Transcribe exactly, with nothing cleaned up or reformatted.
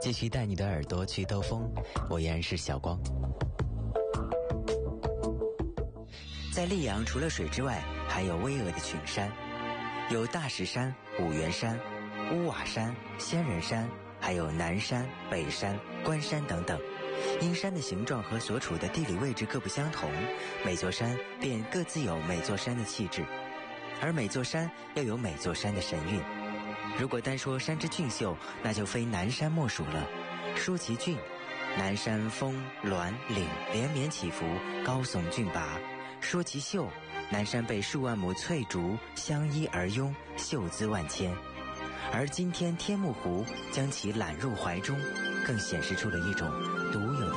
继续带你的耳朵去兜风，我依然是小光。在溧阳，除了水之外，还有巍峨的群山，有大石山、五原山、乌瓦山、仙人山，还有南山、北山、关山等等。因山的形状和所处的地理位置各不相同，每座山便各自有每座山的气质，而每座山又有每座山的神韵。如果单说山之俊秀，那就非南山莫属了。说其俊，南山峰峦岭连绵起伏，高耸峻拔；说其秀，南山被数万亩翠竹相依而拥，秀姿万千。而今天天目湖将其揽入怀中，更显示出了一种